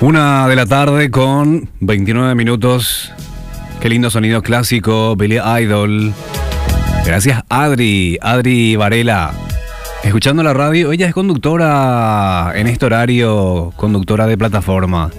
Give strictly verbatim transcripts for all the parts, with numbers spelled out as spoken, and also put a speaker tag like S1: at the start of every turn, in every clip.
S1: Una de la tarde con veintinueve minutos. Qué lindo sonido clásico, Billy Idol. Gracias Adri, Adri Varela. Escuchando la radio, ella es conductora en este horario, conductora de plataforma.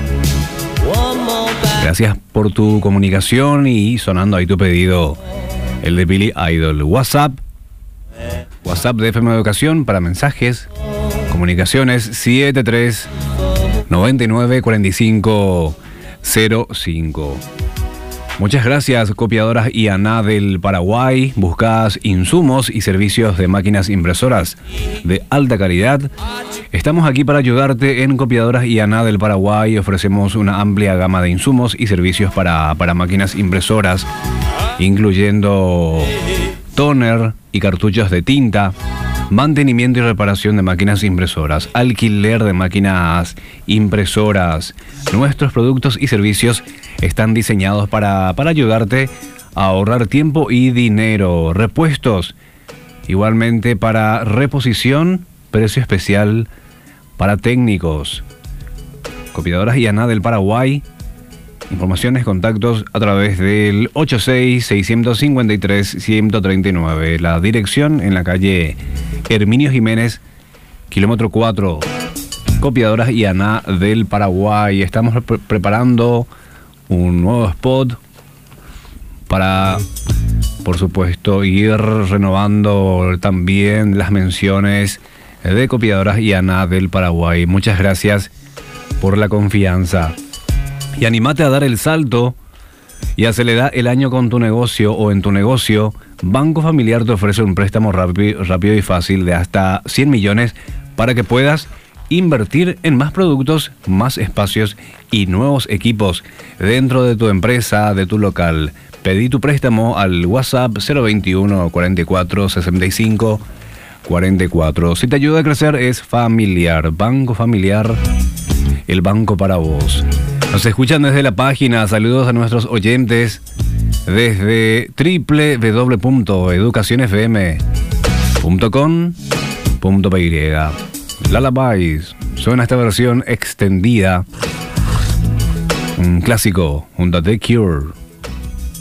S1: Gracias por tu comunicación y sonando ahí tu pedido, el de Billy Idol. WhatsApp, WhatsApp de F M Educación para mensajes, comunicaciones siete tres noventa y nueve cuarenta y cinco cero cinco. Muchas gracias, Copiadoras I A N A del Paraguay. Buscas insumos y servicios de máquinas impresoras de alta calidad. Estamos aquí para ayudarte en Copiadoras I A N A del Paraguay. Ofrecemos una amplia gama de insumos y servicios para, para máquinas impresoras, incluyendo tóner y cartuchos de tinta, mantenimiento y reparación de máquinas impresoras, alquiler de máquinas impresoras. Nuestros productos y servicios están diseñados para, para ayudarte a ahorrar tiempo y dinero. Repuestos, igualmente para reposición, precio especial para técnicos. Copiadoras I A N A del Paraguay. Informaciones, contactos a través del ocho seis seis cinco tres uno tres nueve. La dirección en la calle Herminio Jiménez, kilómetro cuatro. Copiadoras I A N A del Paraguay. Estamos pre preparando un nuevo spot para, por supuesto, ir renovando también las menciones de Copiadoras I A N A del Paraguay. Muchas gracias por la confianza. Y animate a dar el salto y acelerar el año con tu negocio o en tu negocio. Banco Familiar te ofrece un préstamo rápido, rápido y fácil de hasta cien millones para que puedas invertir en más productos, más espacios y nuevos equipos dentro de tu empresa, de tu local. Pedí tu préstamo al WhatsApp cero veintiuno cuarenta y cuatro sesenta y cinco cuarenta y cuatro. Si te ayuda a crecer es Familiar, Banco Familiar, el banco para vos. Nos escuchan desde la página. Saludos a nuestros oyentes desde doble u doble u doble u punto educación f m punto com punto p y. Lullabies. Suena esta versión extendida. Un clásico junto a The Cure.